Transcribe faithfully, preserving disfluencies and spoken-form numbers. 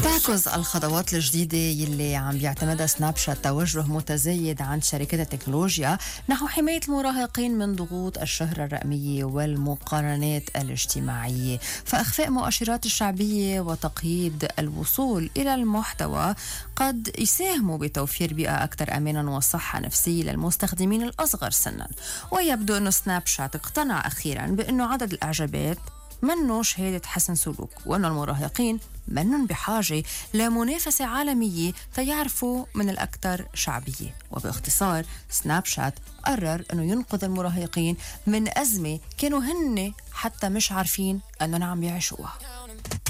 تعكس الخطوات الجديدة يلي عم بيعتمدها سناب شات توجه متزايد عند شركات التكنولوجيا نحو حماية المراهقين من ضغوط الشهرة الرقمية والمقارنات الاجتماعية، فإخفاء مؤشرات الشعبية وتقييد الوصول إلى المحتوى قد يساهموا بتوفير بيئة أكثر أمانا وصحة نفسية للمستخدمين الأصغر سنا. ويبدو أنه سناب شات اقتنع أخيرا بأنه عدد الإعجابات منه شهادة حسن سلوك، وأن المراهقين منهم بحاجة لمنافسة عالمية فيعرفوا من الأكثر شعبية. وباختصار سناب شات قرر أنه ينقذ المراهقين من أزمة كانوا هن حتى مش عارفين أنهم عم يعيشوها.